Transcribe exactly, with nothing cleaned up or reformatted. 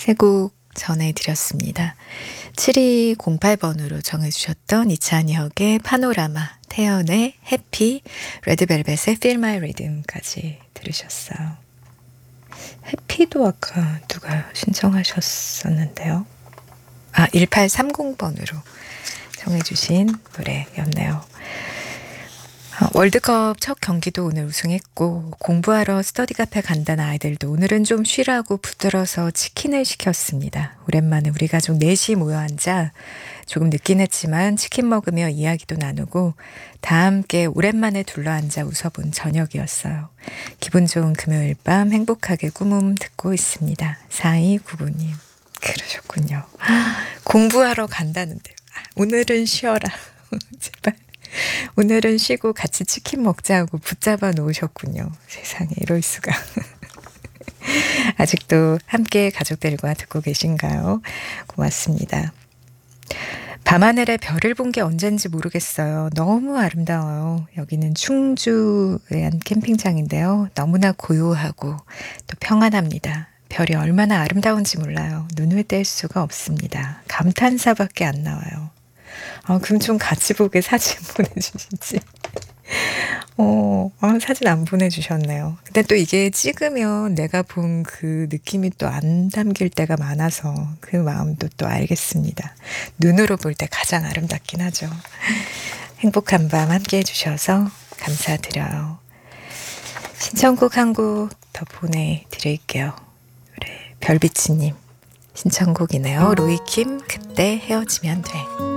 세 곡 전해드렸습니다. 칠이공팔 번으로 정해주셨던 이찬혁의 파노라마, 태연의 해피, 레드벨벳의 Feel My Rhythm까지 들으셨어요. 해피도 아까 누가 신청하셨었는데요. 아, 일팔삼공 번으로 정해주신 노래였네요. 월드컵 첫 경기도 오늘 우승했고 공부하러 스터디 카페 간다는 아이들도 오늘은 좀 쉬라고 붙들어서 치킨을 시켰습니다. 오랜만에 우리 가족 넷이 모여 앉아 조금 늦긴 했지만 치킨 먹으며 이야기도 나누고 다 함께 오랜만에 둘러앉아 웃어본 저녁이었어요. 기분 좋은 금요일 밤 행복하게 꾸뭅 듣고 있습니다. 사이구구 님 그러셨군요. 공부하러 간다는데요. 오늘은 쉬어라. 제발. 오늘은 쉬고 같이 치킨 먹자고 붙잡아 놓으셨군요. 세상에 이럴 수가. 아직도 함께 가족들과 듣고 계신가요? 고맙습니다. 밤하늘에 별을 본 게 언젠지 모르겠어요. 너무 아름다워요. 여기는 충주의 한 캠핑장인데요. 너무나 고요하고 또 평안합니다. 별이 얼마나 아름다운지 몰라요. 눈을 뗄 수가 없습니다. 감탄사밖에 안 나와요. 아, 그럼 좀 같이 보게 사진 보내주시지. 어, 아, 사진 안 보내주셨네요. 근데 또 이게 찍으면 내가 본 그 느낌이 또 안 담길 때가 많아서 그 마음도 또 알겠습니다. 눈으로 볼 때 가장 아름답긴 하죠. 행복한 밤 함께 해주셔서 감사드려요. 신청곡 한 곡 더 보내드릴게요. 그래, 별비치님 신청곡이네요. 로이킴 그때 헤어지면 돼.